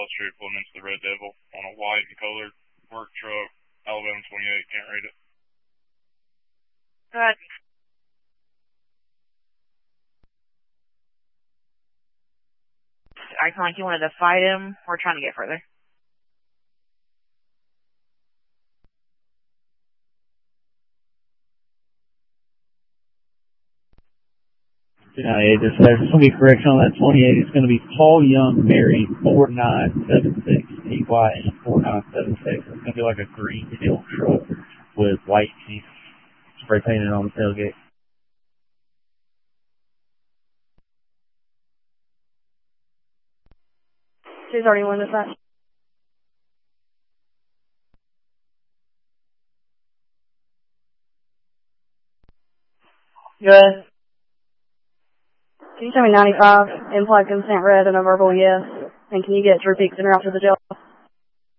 Charlotte Street pulling into the Red Devil on a white and colored work truck. Alabama 28, can't read it. Go ahead. Acting like you wanted to fight him. We're trying to get further. There's going to be a correction on that 28. It's going to be Paul Young Mary 4976 TYN 4976. It's going to be like a green steel truck with white teeth spray painted on the tailgate. Who's already won this match? Good. Can you tell me 95 implied consent read and a verbal yes? And can you get Drew Peak Center out to the jail?